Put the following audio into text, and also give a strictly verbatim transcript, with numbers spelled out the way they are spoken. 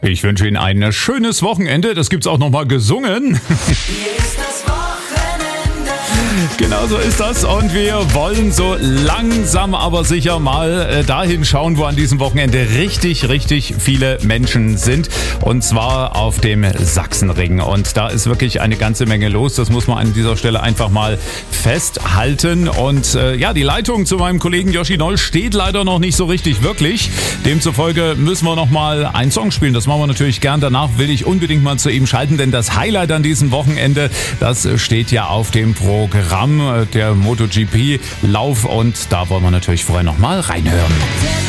Ich wünsche Ihnen ein schönes Wochenende. Das gibt's auch nochmal gesungen. Hier ist das Wochenende. Genau so ist das. Und wir wollen so langsam aber sicher mal äh, dahin schauen, wo an diesem Wochenende richtig, richtig viele Menschen sind. Und zwar auf dem Sachsenring. Und da ist wirklich eine ganze Menge los. Das muss man an dieser Stelle einfach mal festhalten. Und äh, ja, die Leitung zu meinem Kollegen Joshi Noll steht leider noch nicht so richtig wirklich. Demzufolge müssen wir noch mal einen Song spielen. Das machen wir natürlich gern. Danach will ich unbedingt mal zu ihm schalten, denn das Highlight an diesem Wochenende, das steht ja auf dem Programm, der MotoGP-Lauf. Und da wollen wir natürlich vorher noch mal reinhören.